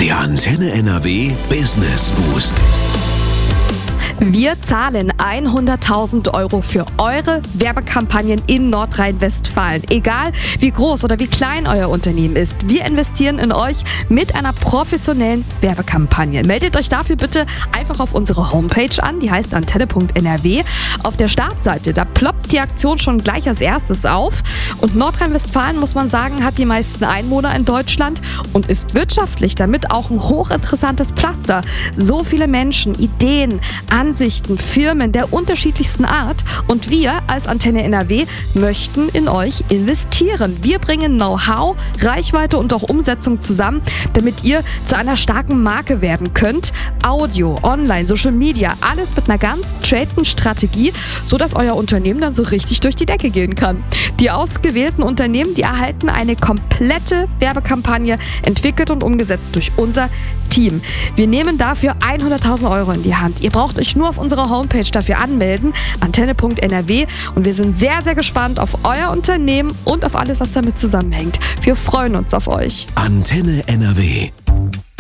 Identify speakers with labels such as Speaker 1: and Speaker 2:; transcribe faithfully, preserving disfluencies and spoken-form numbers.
Speaker 1: Der Antenne N R W Business Boost.
Speaker 2: Wir zahlen hunderttausend Euro für eure Werbekampagnen in Nordrhein-Westfalen. Egal wie groß oder wie klein euer Unternehmen ist. Wir investieren in euch mit einer professionellen Werbekampagne. Meldet euch dafür bitte einfach auf unsere Homepage an. Die heißt antenne punkt n r w. Auf der Startseite, da ploppt die Aktion schon gleich als erstes auf. Und Nordrhein-Westfalen, muss man sagen, hat die meisten Einwohner in Deutschland und ist wirtschaftlich damit auch ein hochinteressantes Pflaster. So viele Menschen, Ideen, Ansichten, Firmen der unterschiedlichsten Art und wir als Antenne N R W möchten in euch investieren. Wir bringen Know-how, Reichweite und auch Umsetzung zusammen, damit ihr zu einer starken Marke werden könnt. Audio, Online, Social Media, alles mit einer ganz straighten Strategie, sodass euer Unternehmen dann so richtig durch die Decke gehen kann. Die ausgewählten Unternehmen, die erhalten eine komplette Werbekampagne, entwickelt und umgesetzt durch unser Team. Wir nehmen dafür hunderttausend Euro in die Hand. Ihr braucht euch nur auf unserer Homepage dafür anmelden, antenne punkt n r w, und wir sind sehr, sehr gespannt auf euer Unternehmen und auf alles, was damit zusammenhängt. Wir freuen uns auf euch.
Speaker 1: Antenne N R W.